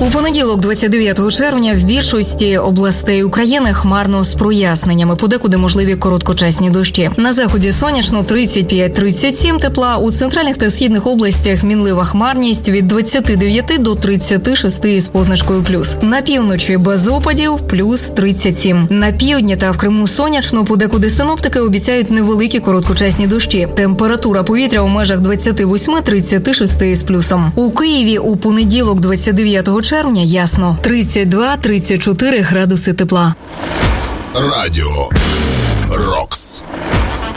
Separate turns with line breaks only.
У понеділок, 29 червня, в більшості областей України хмарно з проясненнями, подекуди можливі короткочасні дощі. На заході сонячно 35-37 тепла, у центральних та східних областях мінлива хмарність від 29 до 36 з позначкою плюс. На півночі без опадів плюс 37. На півдні та в Криму сонячно, подекуди синоптики обіцяють невеликі короткочасні дощі. Температура повітря у межах 28-36 з плюсом. У Києві у понеділок, 29 червня, ясно, 32-34 градуси тепла.
Радіо Рокс.